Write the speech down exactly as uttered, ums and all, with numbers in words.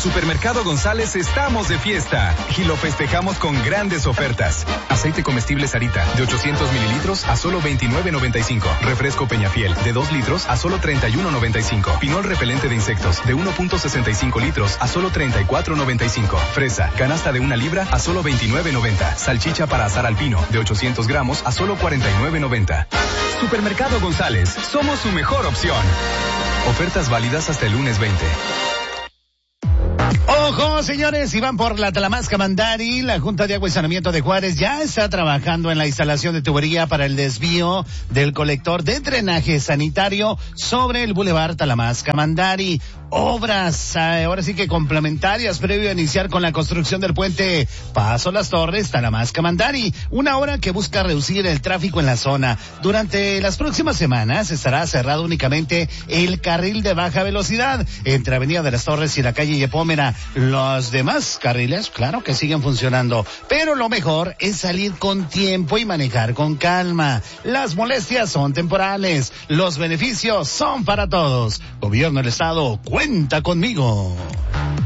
Supermercado González estamos de fiesta y lo festejamos con grandes ofertas. Aceite comestible Sarita de ochocientos mililitros a solo veintinueve noventa y cinco. Refresco Peñafiel de dos litros a solo treinta y uno noventa y cinco. Pinol repelente de insectos de uno punto sesenta y cinco litros a solo treinta y cuatro noventa y cinco. Fresa, canasta de una libra a solo veintinueve noventa. Salchicha para asar al pino de ochocientos gramos a solo cuarenta y nueve noventa. Supermercado González, somos su mejor opción. Ofertas válidas hasta el lunes veinte. Ojo, señores, si van por la Talamasca Mandari, la Junta de Agua y Saneamiento de Juárez ya está trabajando en la instalación de tubería para el desvío del colector de drenaje sanitario sobre el Boulevard Talamasca Mandari. Obras, ahora sí que complementarias, previo a iniciar con la construcción del puente Paso Las Torres, Talamasca Mandari, una obra que busca reducir el tráfico en la zona. Durante las próximas semanas estará cerrado únicamente el carril de baja velocidad entre Avenida de las Torres y la calle Yepómera. Los demás carriles, claro que siguen funcionando, pero lo mejor es salir con tiempo y manejar con calma. Las molestias son temporales, los beneficios son para todos. Gobierno del Estado, cuenta conmigo.